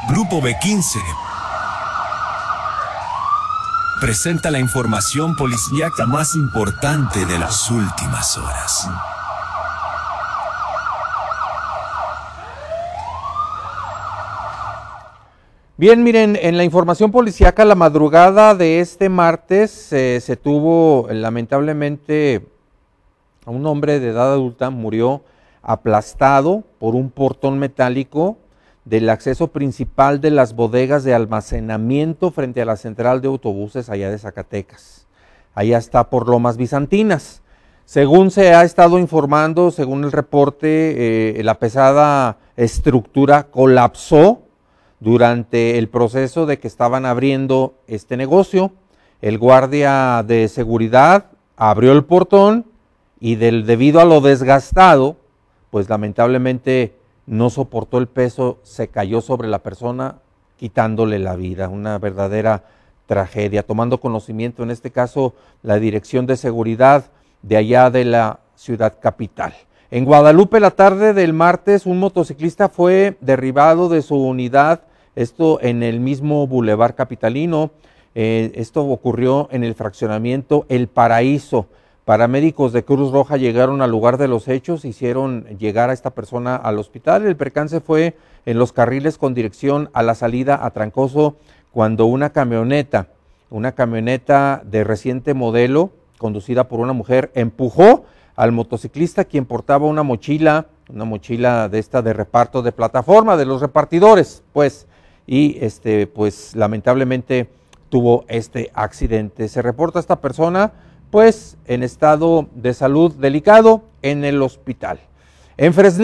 Grupo B15 presenta la información policíaca más importante de las últimas horas. Bien, miren, en la información policíaca, la madrugada de este martes se tuvo lamentablemente a un hombre de edad adulta, murió aplastado por un portón metálico del acceso principal de las bodegas de almacenamiento frente a la central de autobuses allá de Zacatecas. Allá está por Lomas Bizantinas. Según se ha estado informando, según el reporte, la pesada estructura colapsó durante el proceso de que estaban abriendo este negocio. El guardia de seguridad abrió el portón y debido a lo desgastado, pues lamentablemente no soportó el peso, se cayó sobre la persona, quitándole la vida. Una verdadera tragedia. Tomando conocimiento, en este caso, la Dirección de Seguridad de allá de la ciudad capital. En Guadalupe, la tarde del martes, un motociclista fue derribado de su unidad, esto en el mismo bulevar capitalino. Esto ocurrió en el fraccionamiento El Paraíso. Paramédicos de Cruz Roja llegaron al lugar de los hechos, hicieron llegar a esta persona al hospital. El percance fue en los carriles con dirección a la salida a Trancoso, cuando una camioneta de reciente modelo, conducida por una mujer, empujó al motociclista, quien portaba una mochila de esta de reparto de plataforma, de los repartidores, pues, y pues lamentablemente tuvo este accidente. Se reporta a esta persona pues en estado de salud delicado en el hospital. En Fresnillo